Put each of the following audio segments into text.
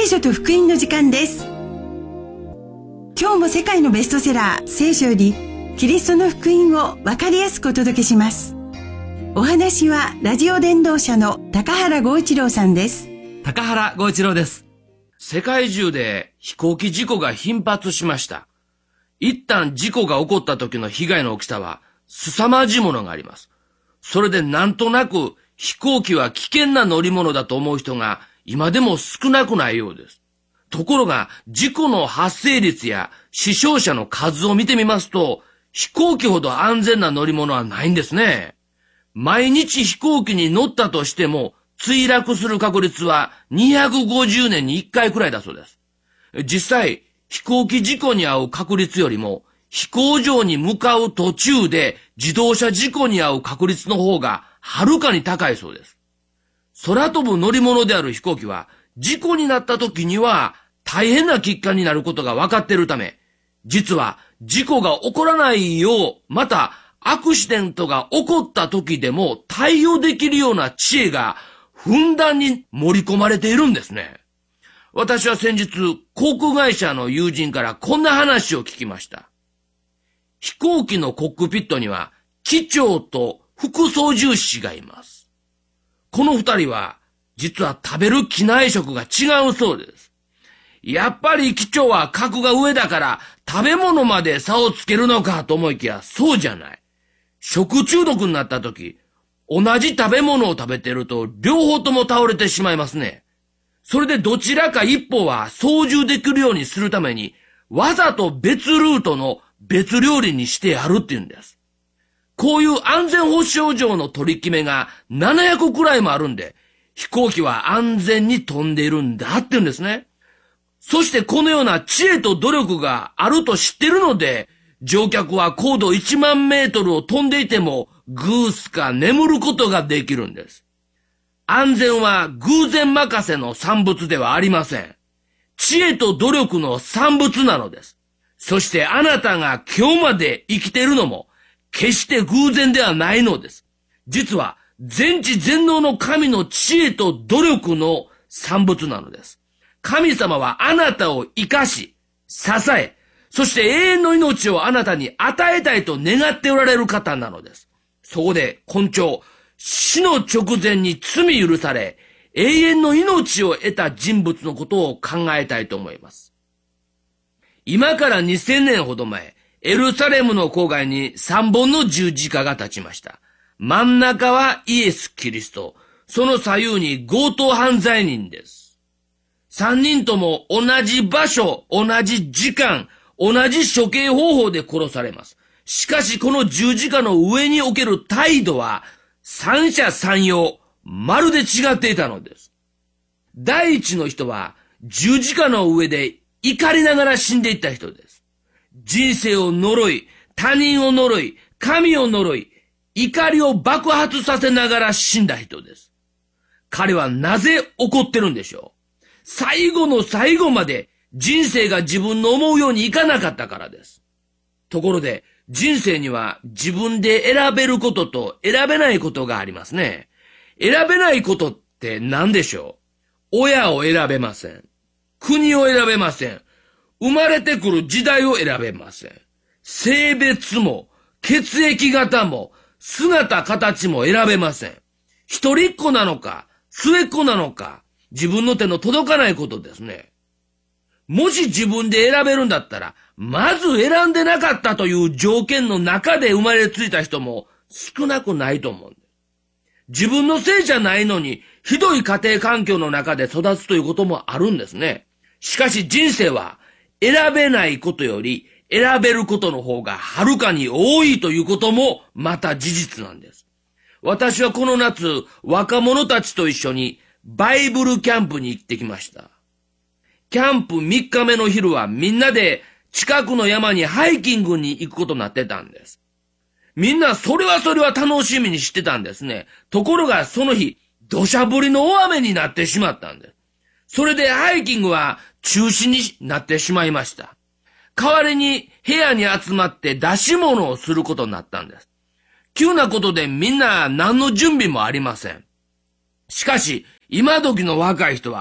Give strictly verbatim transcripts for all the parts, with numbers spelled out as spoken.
書と福音の時間です。今日も世界のベストセラー聖書よりキリストの福音を分かりやすくお届けします。お話はラジオ伝道者の高原剛一郎さんです。 高原剛一郎です。世界中で飛行機事故が頻発しました。一旦事故が起こった時の被害の大きさは凄まじいものがあります。それでなんとなく飛行機は危険な乗り物だと思う人が今でも少なくないようです。ところが事故の発生率や死傷者の数を見てみますと、飛行機ほど安全な乗り物はないんですね。毎日飛行機に乗ったとしても墜落する確率はにひゃくごじゅうねんにいっかいくらいだそうです。実際飛行機事故に遭う確率よりも飛行場に向かう途中で自動車事故に遭う確率の方がはるかに高いそうです。空飛ぶ乗り物である飛行機は事故になった時には大変な欠陥になることが分かっているため、実は事故が起こらないよう、またアクシデントが起こった時でも対応できるような知恵がふんだんに盛り込まれているんですね。私は先日航空会社の友人からこんな話を聞きました。飛行機のコックピットには機長と副操縦士がいます。この二人は実は食べる機内食が違うそうです。やっぱり機長は格が上だから食べ物まで差をつけるのかと思いきやそうじゃない。食中毒になった時、同じ食べ物を食べてると両方とも倒れてしまいますね。それでどちらか一方は操縦できるようにするためにわざと別ルートの別料理にしてやるって言うんです。こういう安全保障上の取り決めがななひゃくくらいもあるんで、飛行機は安全に飛んでいるんだって言うんですね。そしてこのような知恵と努力があると知ってるので、乗客は高度いちまんメートルを飛んでいてもグースか眠ることができるんです。安全は偶然任せの産物ではありません。知恵と努力の産物なのです。そしてあなたが今日まで生きているのも決して偶然ではないのです。実は全知全能の神の知恵と努力の産物なのです。神様はあなたを生かし、支え、そして永遠の命をあなたに与えたいと願っておられる方なのです。そこで今朝、死の直前に罪許され、永遠の命を得た人物のことを考えたいと思います。今からにせんねんほど前、エルサレムの郊外に三本の十字架が立ちました。真ん中はイエス・キリスト、その左右に強盗犯罪人です。三人とも同じ場所、同じ時間、同じ処刑方法で殺されます。しかしこの十字架の上における態度は三者三様、まるで違っていたのです。第一の人は十字架の上で怒りながら死んでいった人です。人生を呪い、他人を呪い、神を呪い、怒りを爆発させながら死んだ人です。彼はなぜ怒ってるんでしょう。最後の最後まで人生が自分の思うようにいかなかったからです。ところで人生には自分で選べることと選べないことがありますね。選べないことって何でしょう。親を選べません。国を選べません。生まれてくる時代を選べません。性別も血液型も姿形も選べません。一人っ子なのか末っ子なのか自分の手の届かないことですね。もし自分で選べるんだったらまず選んでなかったという条件の中で生まれついた人も少なくないと思うんです。自分のせいじゃないのにひどい家庭環境の中で育つということもあるんですね。しかし人生は選べないことより選べることの方がはるかに多いということもまた事実なんです。私はこの夏、若者たちと一緒にバイブルキャンプに行ってきました。キャンプみっかめの昼はみんなで近くの山にハイキングに行くことになってたんです。みんなそれはそれは楽しみにしてたんですね。ところがその日、土砂降りの大雨になってしまったんです。それでハイキングは中止になってしまいました。代わりに部屋に集まって出し物をすることになったんです。急なことでみんな何の準備もありません。しかし、今時の若い人は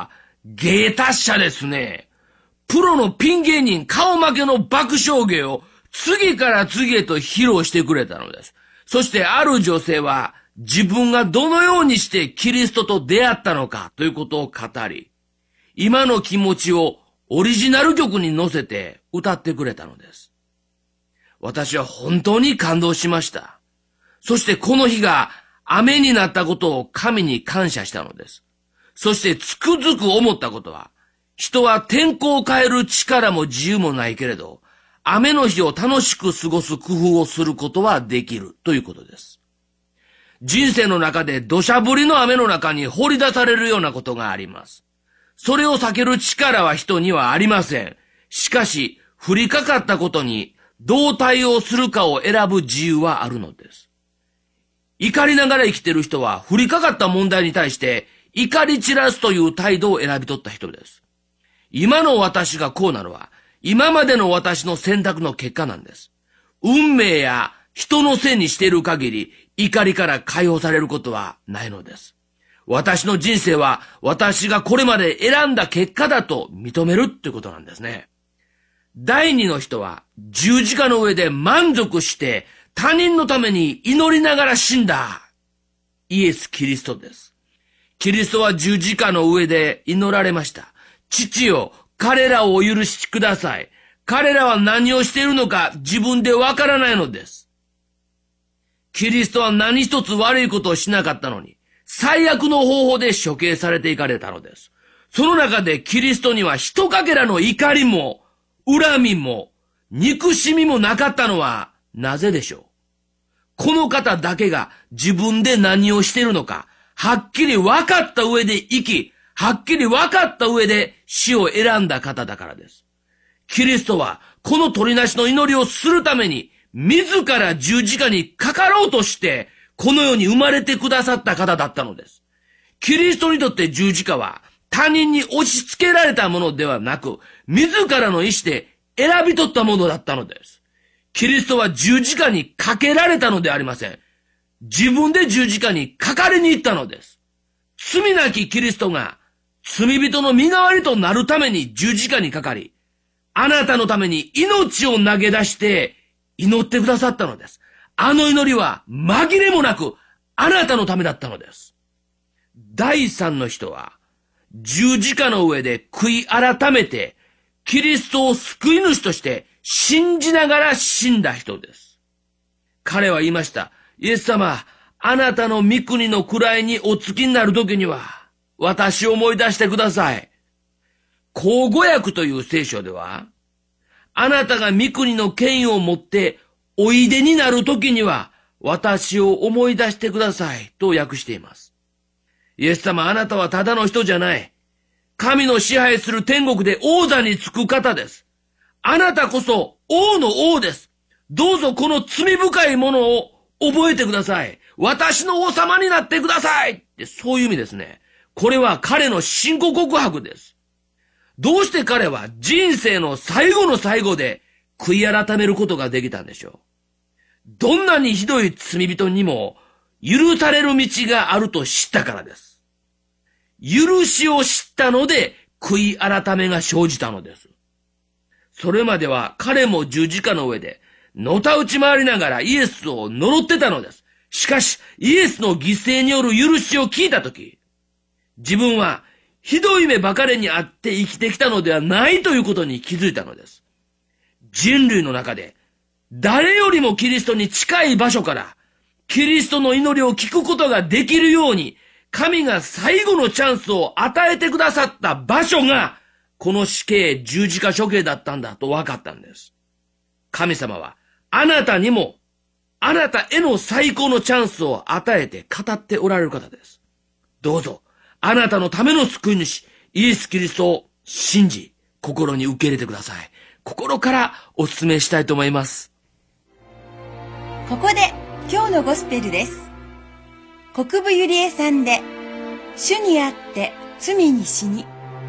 芸達者ですね。プロのピン芸人顔負けの爆笑芸を次から次へと披露してくれたのです。そしてある女性は自分がどのようにしてキリストと出会ったのかということを語り、今の気持ちをオリジナル曲に乗せて歌ってくれたのです。私は本当に感動しました。そしてこの日が雨になったことを神に感謝したのです。そしてつくづく思ったことは、人は天候を変える力も自由もないけれど、雨の日を楽しく過ごす工夫をすることはできるということです。人生の中で土砂降りの雨の中に放り出されるようなことがあります。それを避ける力は人にはありません。しかし、降りかかったことにどう対応するかを選ぶ自由はあるのです。怒りながら生きている人は降りかかった問題に対して怒り散らすという態度を選び取った人です。今の私がこうなのは今までの私の選択の結果なんです。運命や人のせいにしている限り怒りから解放されることはないのです。私の人生は私がこれまで選んだ結果だと認めるってことなんですね。第二の人は十字架の上で満足して他人のために祈りながら死んだイエス・キリストです。キリストは十字架の上で祈られました。父よ、彼らをお許しください。彼らは何をしているのか自分でわからないのです。キリストは何一つ悪いことをしなかったのに、最悪の方法で処刑されていかれたのです。その中でキリストには一かけらの怒りも、恨みも、憎しみもなかったのはなぜでしょう。この方だけが自分で何をしているのか、はっきり分かった上で生き、はっきり分かった上で死を選んだ方だからです。キリストはこの取りなしの祈りをするために、自ら十字架にかかろうとして、この世に生まれてくださった方だったのです。キリストにとって十字架は他人に押し付けられたものではなく、自らの意志で選び取ったものだったのです。キリストは十字架にかけられたのではありません。自分で十字架にかかりに行ったのです。罪なきキリストが罪人の身代わりとなるために十字架にかかり、あなたのために命を投げ出して祈ってくださったのです。あの祈りは紛れもなくあなたのためだったのです。第三の人は十字架の上で悔い改めてキリストを救い主として信じながら死んだ人です。彼は言いました。イエス様、あなたの御国の位にお付きになる時には私を思い出してください。口語訳という聖書では、あなたが御国の権威を持っておいでになる時には私を思い出してくださいと訳しています。イエス様、あなたはただの人じゃない。神の支配する天国で王座につく方です。あなたこそ王の王です。どうぞこの罪深いものを覚えてください。私の王様になってくださいってそういう意味ですね。これは彼の信仰告白です。どうして彼は人生の最後の最後で悔い改めることができたんでしょう。どんなにひどい罪人にも許される道があると知ったからです。許しを知ったので悔い改めが生じたのです。それまでは彼も十字架の上でのたうち回りながらイエスを呪ってたのです。しかしイエスの犠牲による許しを聞いたとき、自分はひどい目ばかりにあって生きてきたのではないということに気づいたのです。人類の中で誰よりもキリストに近い場所からキリストの祈りを聞くことができるように神が最後のチャンスを与えてくださった場所がこの死刑十字架処刑だったんだと分かったんです。神様はあなたにもあなたへの最高のチャンスを与えて語っておられる方です。どうぞあなたのための救い主イエス・キリストを信じ心に受け入れてください。心からお勧めしたいと思います。 ここで今日のゴスペルです。国分ゆりえさんで主にあって罪に死に。